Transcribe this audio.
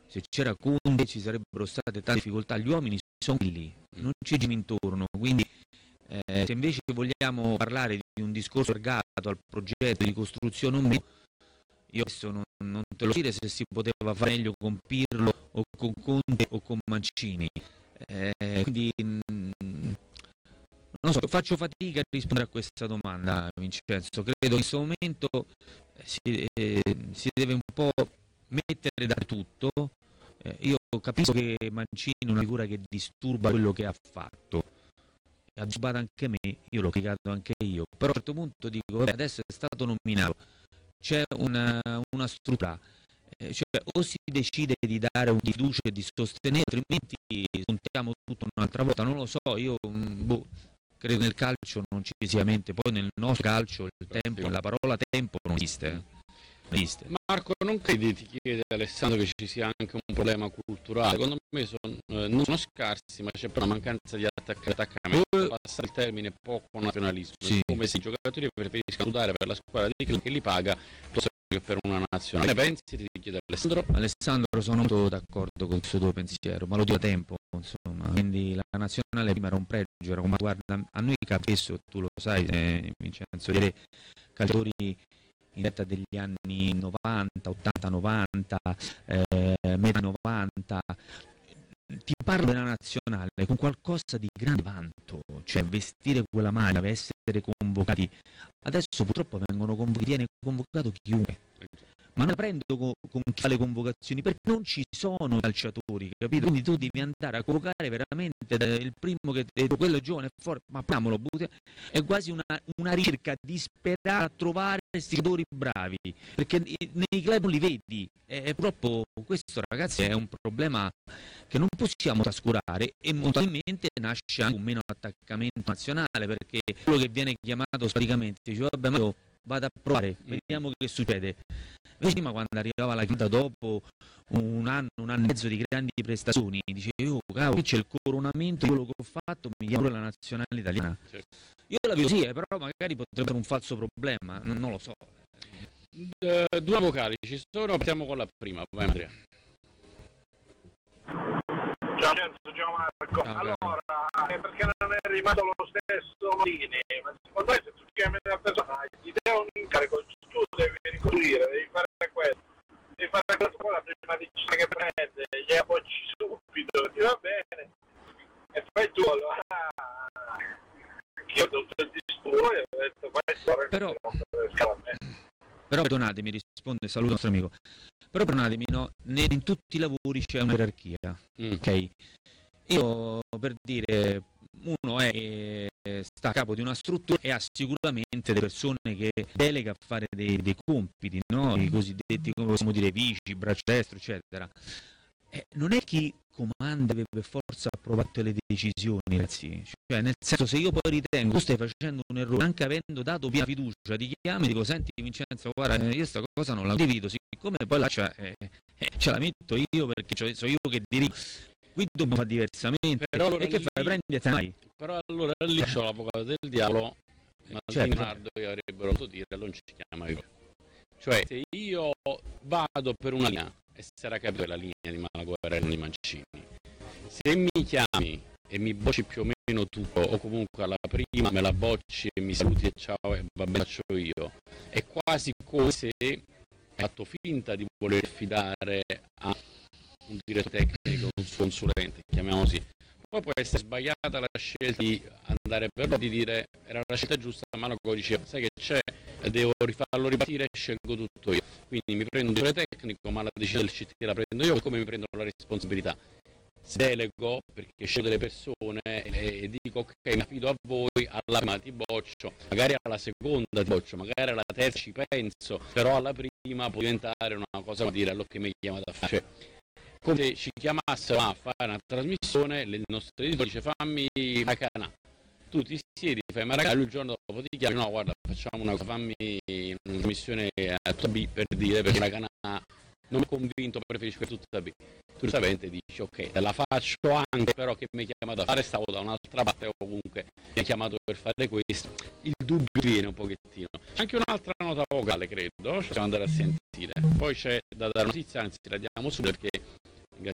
se c'era Conte ci sarebbero state tante difficoltà, gli uomini sono lì, non ci giriamo intorno, quindi se invece vogliamo parlare di un discorso legato al progetto di costruzione o meno, io adesso non te lo so dire se si poteva fare meglio con Pirlo o con Conte o con Mancini, quindi non so, faccio fatica a rispondere a questa domanda, Vincenzo. Credo che in questo momento si deve un po' mettere da tutto. Io capisco che Mancini è una figura che disturba quello che ha fatto, ha disturbato anche me, io l'ho criticato anche io, però a un certo punto dico, vabbè, adesso è stato nominato, c'è una struttura, cioè o si decide di dare un di fiducia e di sostenere, altrimenti puntiamo tutto un'altra volta, non lo so, io credo nel calcio non ci sia mente, poi nel nostro calcio il tempo, la parola tempo non esiste. Marco, non credi, ti chiede Alessandro, che ci sia anche un problema culturale? Secondo me non sono scarsi, ma c'è una mancanza di attaccamento, passa il termine poco nazionalismo, sì. Come se i giocatori preferiscono studiare per la squadra di club che li paga piuttosto che per una nazionale. Ne pensi? Ti chiede Alessandro. Alessandro, sono molto d'accordo con questo tuo pensiero, ma lo dico da tempo, insomma, quindi la nazionale prima era un pregio, era come, guarda, a noi spesso, tu lo sai, Vincenzo, vedere calciatori in retta degli anni 90, 80, 90, metà 90, ti parlo della nazionale con qualcosa di grande vanto, cioè vestire quella maglia, essere convocati. Adesso purtroppo viene convocato chiunque, ma non la prendo con chi fa le convocazioni, perché non ci sono calciatori, capito? Quindi tu devi andare a convocare veramente il primo che quello giovane è forte, ma poniamolo, è quasi una ricerca disperata a trovare questi giocatori bravi, perché nei club non li vedi, e purtroppo questo, ragazzi, è un problema che non possiamo trascurare, e molto probabilmente nasce anche un meno attaccamento nazionale, perché quello che viene chiamato storicamente dice, vabbè, ma io vado a provare, vediamo che succede. Invece prima, quando arrivava la chiamata dopo un anno e mezzo di grandi prestazioni, dicevo, oh cavolo, qui c'è il coronamento di quello che ho fatto, mi chiamo la nazionale italiana. Io la vedo sì, però magari potrebbe essere un falso problema, non lo so. Due vocali ci sono, partiamo con la prima, vai Andrea. Ciao Marco, allora, perché non è rimasto lo stesso Marini, ma secondo me se tu chiami una persona ti dai un incarico, tu devi ricostruire, devi fare questo, poi la prima decisione che prende, gli appoggi subito, ti va bene, e fai tu, allora, io ho tutto il disturbo e ho detto, però perdonatemi, risponde, saluto il nostro amico, però perdonatemi, no, in tutti i lavori c'è una gerarchia, ok? Io, per dire, uno sta a capo di una struttura e ha sicuramente delle persone che delega a fare dei compiti, no? I cosiddetti, come possiamo dire, vici, braccio destro, eccetera. Non è chi comanda deve per forza approvare le decisioni, ragazzi. Cioè, nel senso, se io poi ritengo tu stai facendo un errore, anche avendo dato piena fiducia, ti chiami e dico, senti Vincenzo, guarda, io sta cosa non la condivido, siccome poi là ce la metto io perché so io che dirigo, qui dobbiamo fare diversamente. Però allora e che fai? Prendete mai? Però allora lì c'ho l'avvocato del diavolo, ma Leonardo io avrebbero potuto dire, non ci chiama io. Cioè, se io vado per una linea, e sarà capito la linea di Malaguerra e non di Mancini, se mi chiami e mi bocci più o meno tutto, o comunque alla prima me la bocci e mi saluti e ciao e va bene, faccio io, è quasi come se hai fatto finta di voler affidare a un direttore tecnico, un suo consulente, chiamiamolo così. Poi può essere sbagliata la scelta di andare per di dire era la scelta giusta, ma Malago diceva, sai che c'è, devo rifarlo ripartire e scelgo tutto io, quindi mi prendo un direttore tecnico, ma la decisione del CT la prendo io, come mi prendo la responsabilità. Se delego, perché scelgo delle persone e dico ok, mi affido a voi, alla prima ti boccio, magari alla seconda ti boccio, magari alla terza ci penso, però alla prima può diventare una cosa, come dire, che mi chiama da fare. Cioè, come se ci chiamassero a fare una trasmissione, il nostro editore dice fammi Maracana, tu ti siedi, fai Maracana, il giorno dopo ti chiami, no guarda facciamo una cosa, fammi una trasmissione a tutta B, per dire, perché Maracana non mi è convinto, preferisco tutta B. Tu giustamente dici ok, la faccio anche, però che mi hai chiamato a fare, stavo da un'altra parte o comunque mi hai chiamato per fare questo, il dubbio viene un pochettino. C'è anche un'altra nota vocale, credo, ci possiamo andare a sentire, poi c'è da dare notizia, anzi la diamo su perché